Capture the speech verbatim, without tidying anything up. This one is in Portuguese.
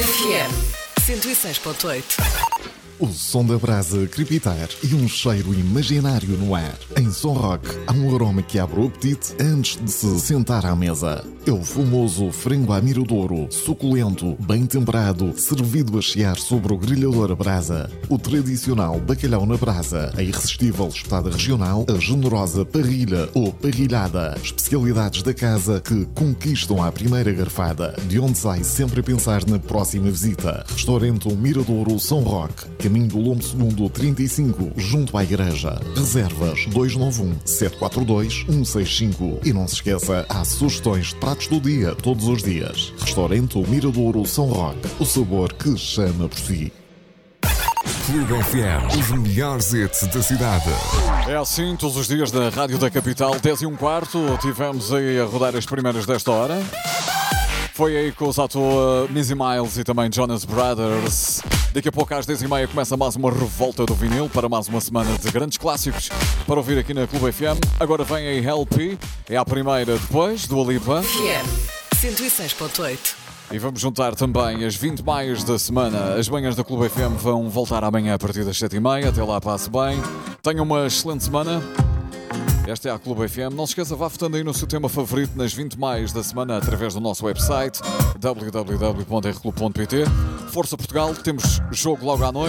F M cento e seis ponto oito. O som da brasa crepitar e um cheiro imaginário no ar. Em Som Rock há um aroma que abre o apetite antes de se sentar à mesa. É o famoso frango à miradouro, suculento, bem temperado, servido a chiar sobre o grelhador a brasa. O tradicional bacalhau na brasa, a irresistível espetada regional, a generosa parrilha ou parrilhada. Especialidades da casa que conquistam à primeira garfada, de onde sai sempre a pensar na próxima visita. Restaurante Miradouro Som Rock, caminho do Lombo Segundo trinta e cinco, junto à igreja. Reservas dois nove um, sete quatro dois, um seis cinco. E não se esqueça, há sugestões de pratos do dia, todos os dias. Restaurante Miradouro Som Rock, o sabor que chama por si. Clube F M, os melhores hits da cidade. É assim, todos os dias da Rádio da Capital, dez e um quarto, tivemos aí a rodar as primeiras desta hora. Foi aí com os atores Missy Miles e também Jonas Brothers. Daqui a pouco às dez e meia começa mais uma revolta do vinil para mais uma semana de grandes clássicos para ouvir aqui na Clube F M. Agora vem a L P, é a primeira depois do Alipa. F M cento e seis ponto oito. E vamos juntar também as vinte maias da semana. As manhãs da Clube F M vão voltar amanhã a partir das sete e meia. Até lá, passe bem. Tenham uma excelente semana. Esta é a Clube F M. Não se esqueça, vá votando aí no seu tema favorito nas vinte maias da semana através do nosso website w w w ponto r clube ponto p t. Força Portugal, temos jogo logo à noite.